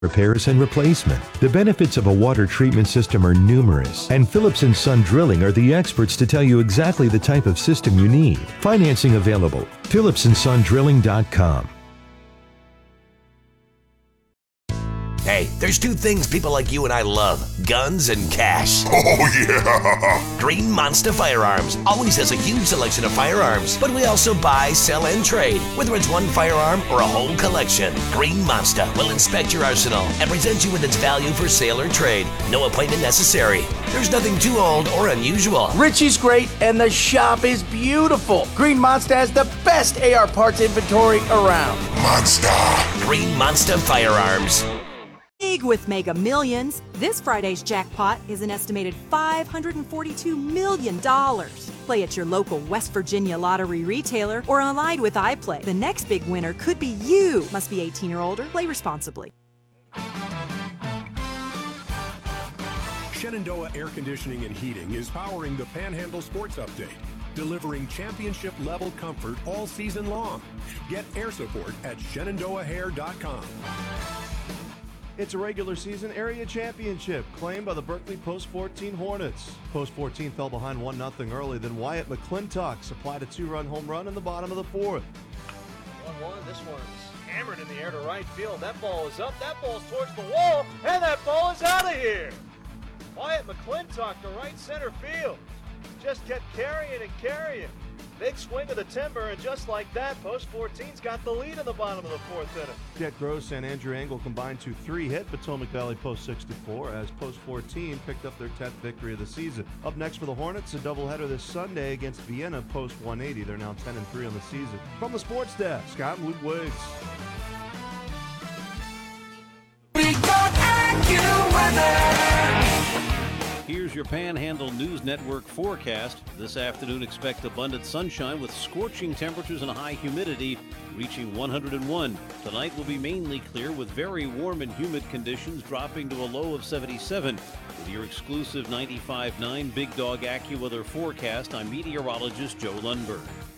repairs and replacement. The benefits of a water treatment system are numerous, and Phillips & Son Drilling are the experts to tell you exactly the type of system you need. Financing available. PhillipsandSonDrilling.com. Hey, there's two things people like you and I love: guns and cash. Oh, yeah! Green Monster Firearms always has a huge selection of firearms, but we also buy, sell, and trade, whether it's one firearm or a whole collection. Green Monster will inspect your arsenal and present you with its value for sale or trade. No appointment necessary. There's nothing too old or unusual. Richie's great, and the shop is beautiful. Green Monster has the best AR parts inventory around. Monster! Green Monster Firearms. Big with Mega Millions. This Friday's jackpot is an estimated $542 million. Play at your local West Virginia lottery retailer or allied with iPlay. The next big winner could be you. Must be 18 or older. Play responsibly. Shenandoah Air Conditioning and Heating is powering the Panhandle Sports Update, delivering championship-level comfort all season long. Get air support at ShenandoahHair.com. It's a regular season area championship claimed by the Berkeley Post 14 Hornets. Post 14 fell behind 1-0 early, then Wyatt McClintock supplied a 2-run home run in the bottom of the fourth. 1-1, this one's hammered in the air to right field. That ball is up, that ball's towards the wall, and that ball is out of here. Wyatt McClintock to right center field. Just kept carrying and carrying. Big swing of the timber, and just like that, Post 14's got the lead in the bottom of the fourth inning. Jet Gross and Andrew Engel combined to 3-hit Potomac Valley Post 64 as Post 14 picked up their 10th victory of the season. Up next for the Hornets, a doubleheader this Sunday against Vienna Post 180. They're now 10-3 on the season. From the sports desk, I'm Luke Wiggs. We got AccuWeather. Here's your Panhandle News Network forecast. This afternoon, expect abundant sunshine with scorching temperatures and high humidity reaching 101. Tonight will be mainly clear with very warm and humid conditions dropping to a low of 77. With your exclusive 95.9 Big Dog AccuWeather forecast, I'm meteorologist Joe Lundberg.